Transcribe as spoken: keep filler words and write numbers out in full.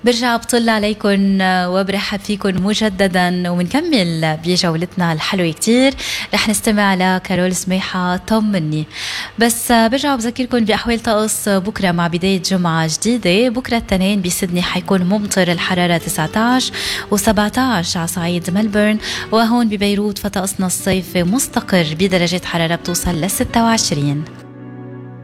برجع بطل عليكم وبرحب فيكم مجددا وبنكمل بجولتنا الحلوة كتير. رح نستمع لكارول سميحة طمني. بس برجع بذكركم بأحوال طقس بكرة مع بداية جمعة جديدة. بكرة التنين بسيدني حيكون ممطر، الحرارة تسعة عشر وسبعة عشر على صعيد ملبورن، وهون ببيروت فطقسنا الصيفي مستقر بدرجة حرارة بتوصل ل ستة وعشرين.